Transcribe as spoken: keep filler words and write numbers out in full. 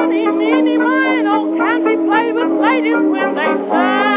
Money, meeny, mino, can be played with ladies when they say.